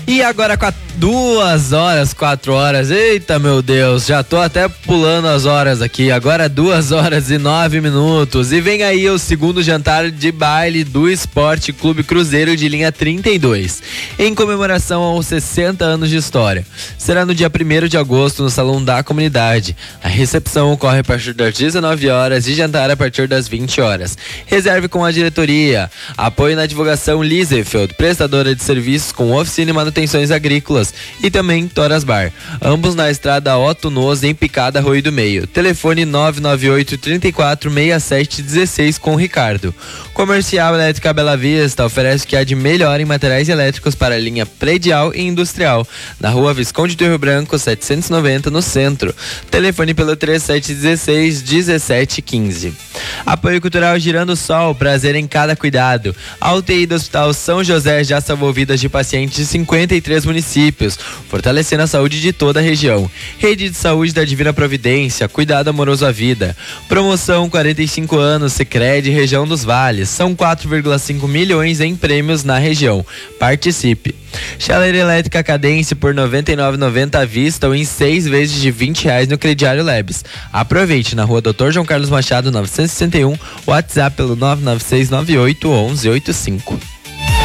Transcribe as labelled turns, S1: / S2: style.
S1: E agora com 2 horas, 4 horas, eita meu Deus, já tô até pulando as horas aqui, agora 2 horas e 9 minutos e vem aí o segundo jantar de baile do Esporte Clube Cruzeiro de linha 32, em comemoração aos 60 anos de história. Será no dia 1º de agosto no Salão da Comunidade. A recepção ocorre a partir das 19 horas e jantar a partir das 20 horas. Reserve com a diretoria. Apoio na divulgação Liesefeld, prestadora de serviços com oficina e manutenções agrícolas, e também Toras Bar, ambos na estrada Otto Noz, em Picada, Arroio do Meio. Telefone 998 34 67 16 com Ricardo. Comercial Elétrica Bela Vista oferece o que há de melhor em materiais elétricos para a linha predial e industrial, na Rua Visconde do Rio Branco 790, no centro. Telefone pelo 3716 1715. Apoio Cultural Girando Sol, prazer em cada cuidado. A UTI do Hospital São José já salvou vidas de pacientes de 53 municípios, fortalecendo a saúde de toda a região. Rede de Saúde da Divina Providência, cuidado amoroso à vida. Promoção 45 anos, Sicredi, região dos Vales. São 4,5 milhões em prêmios na região. Participe. Chaleira elétrica Cadência por R$ 99,90 à vista ou em 6 vezes de R$ 20 no crediário Lebes. Aproveite na Rua Dr. João Carlos Machado 961, WhatsApp pelo 99698 1185.